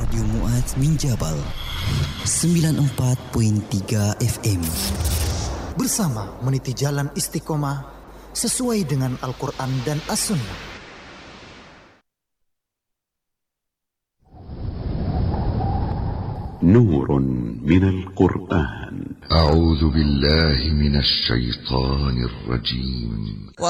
Radio Muaz min Jabal 94.3 FM. Bersama meniti jalan istiqomah sesuai dengan Al-Quran dan As-Sunnah. نور من القرآن. أعوذ بالله من الشيطان الرجيم.